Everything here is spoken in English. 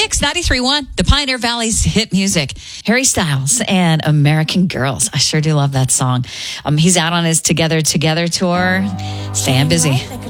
Mix 93.1, the Pioneer Valley's hit music. Harry Styles and American Girls. I sure do love that song. He's out on his Together tour. Staying busy.